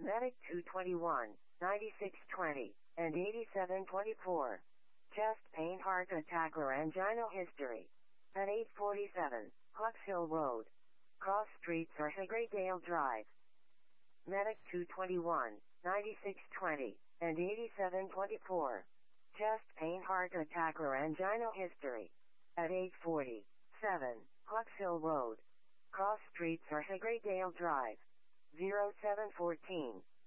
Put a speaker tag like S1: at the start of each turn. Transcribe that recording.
S1: Medic 221, 9620, and 8724. Chest pain, heart attack or angina history. At 847, Cluxhill Road, Cross Street or Greatdale Drive. Medic 221, 9620, and 8724. Chest pain, heart attack or angina history. At 847, Cluxhill Road, Cross Street or Greatdale Drive. 0714,